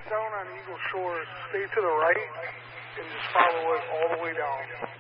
down on Eagle Shore, stay to the right, and just follow us all the way down.